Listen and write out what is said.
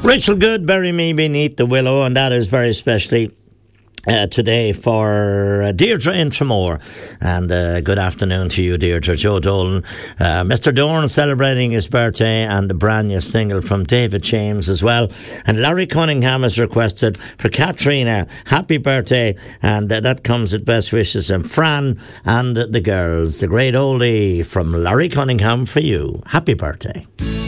Rachel Good, Bury Me Beneath the Willow, and that is very specially today for Deirdre in Tramore. And good afternoon to you, Deirdre. Joe Dolan. Mr. Dorn celebrating his birthday, and the brand new single from David James as well. And Larry Cunningham has requested for Katrina, happy birthday, and that comes with best wishes, and Fran and the girls. The great oldie from Larry Cunningham for you. Happy birthday.